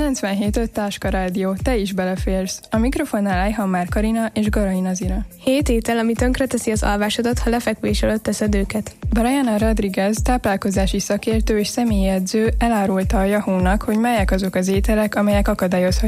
97.5 Táska Rádió, te is beleférsz. A mikrofonnál Eichhammer Karina és Garai Nazira. 7 étel, ami tönkreteszi az alvásodat, ha lefekvés előtt teszed őket. Brianna Rodriguez, táplálkozási szakértő és személyi edző elárulta a Yahoo-nak, hogy melyek azok az ételek, amelyek akadályozhatják